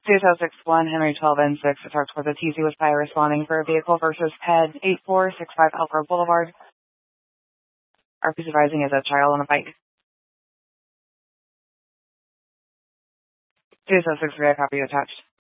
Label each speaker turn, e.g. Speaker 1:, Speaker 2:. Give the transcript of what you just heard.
Speaker 1: 2061 Henry 12 N6 attacked with a TZ with fire responding for a vehicle versus head 8465 Elk Grove Boulevard. RP's advising is a child on a bike. 2063, I copy you attached.